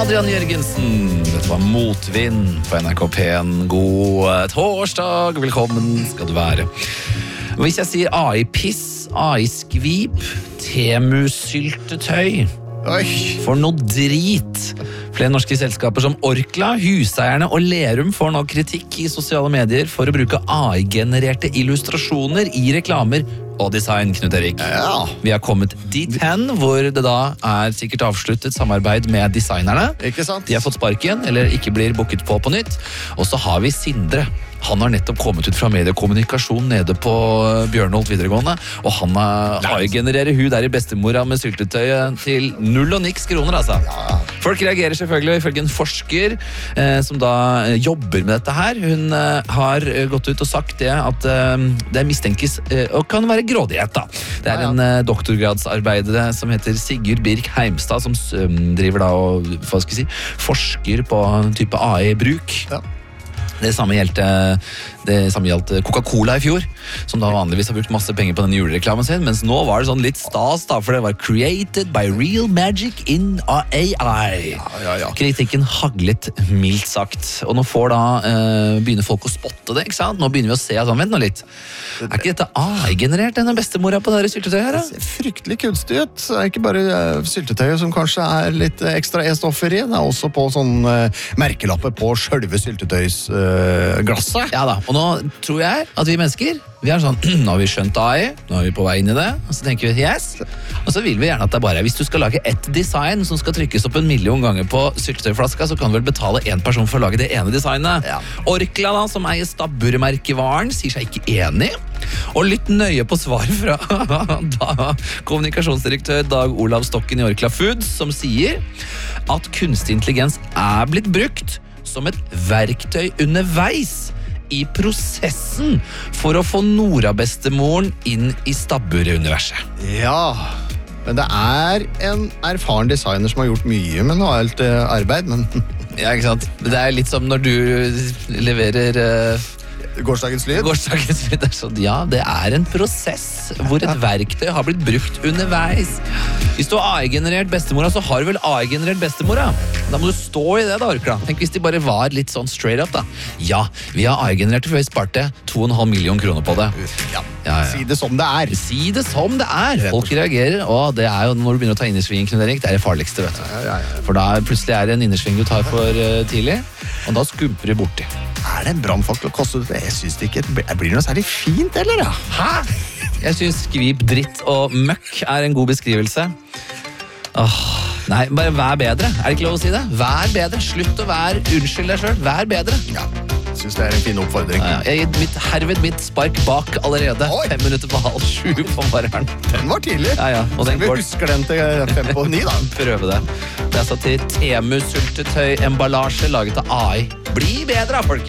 Adrian Jørgensen. Dette var Motvind på NRK P1. God torsdag, velkommen skal du være. Hvis jeg sier AI-piss, AI-skvip, Temu-syltetøy, for noe drit. Flere norske selskaper som Orkla, Huseierne og Lerum får nå kritikk i sosiale medier for å bruke AI-genererte illustrasjoner i reklamer og design, Knut Erik. Ja. Vi har kommet dit hen, hvor det da er sikkert avsluttet samarbeid med designerne. Ikke sant? De har fått sparken, eller ikke blir booket på nytt. Og så har vi Sindre. Han har nettopp kommet ut fra mediekommunikasjon nede på Bjørnholt videregående, og han AI-genererer hun der i bestemora med syltetøyet til 0 og niks kroner, altså. Ja. Folk reagerer selvfølgelig, ifølge en forsker som da jobber med dette her. Hun har gått ut og sagt det at det mistenkes og kan være grådighet, da. Det er en doktorgradsarbeidere som heter Sigurd Birk Heimstad, som driver da og, hva skal jeg si, forsker på en type AI-bruk. Ja. Det samme gjaldt Coca-Cola i fjor, som da vanligvis har brukt masse penger på den julereklamen sin, mens nå var det sånn litt stas da, for det var created by real magic in AI. Ja. Kritikken haglet mildt sagt, og nå begynner folk å spotte det, ikke sant? Nå begynner vi å se at vent nå litt. Er ikke dette AI-generert, denne bestemora på dette syltetøyet her da? Det ser fryktelig kunstig ut. Det er ikke bare syltetøyet som kanskje er litt ekstra E-stoffer i. Det er også på sånn merkelapper på selve syltetøysglasset. Ja da, og nå tror jeg at vi mennesker, vi er sånn, nå har vi skjønt AI, nå er vi på vei inn i det, og så tenker vi yes, og så vil vi gjerne at det bare er, hvis du skal lage ett design som skal trykkes opp 1 million ganger på syltetøyflaska, så kan du vel betale en person for å lage det ene designet. Ja. Orkla da, som eier stabburmerkevaren, sier seg ikke enig, og litt nøye på svaret fra kommunikasjonsdirektør Dag Olav Stokken i Orkla Foods, som sier at kunstig intelligens er blitt brukt som et verktøy underveis i prosessen for å få Nora-bestemoren inn i stabburuniverset. Ja, men det er en erfaren designer som har gjort mye med noe alt arbeid, men Ja, ikke sant? Det er litt som når du leverer gårsdagens lyd. gårsdagens lyd. Ja, det er en prosess hvor et verktøy har blitt brukt underveis. Hvis du har AI-generert bestemora, så har du vel AI-generert bestemora. Da må du stå i det da, Orkla. Tenk hvis de bare var litt sånn straight up da. Ja, vi har AI-generert for vi sparte 2,5 million kroner på det. Ja. Ja. Si det som det er. Si det som det er. Folk reagerer, og det er jo når du begynner å ta innersvingen, Knut Erik, det er det farligste, vet du. Ja. For da plutselig er det en innersving du tar for tidlig, og da skumper du borti. Er det en brannfakkel å koste det? Jeg synes det ikke blir noe særlig fint, eller da? Hæ? Jeg synes skvip, dritt og møkk er en god beskrivelse. Nei, bare vær bedre. Er det ikke lov å si det? Vær bedre. Slutt å være unnskyld deg selv. Vær bedre. Ja, jeg synes det er en fin oppfordring. Ja, jeg gir herved mitt spark bak allerede. Oi. 5 minutter på 6:30 på morgenen. Den var tidlig. Ja, og den Vi går husker den til 8:55 da. prøve det. Det er altså til Temu-syltetøy-emballasje laget av AI. Bli bedre, folkens!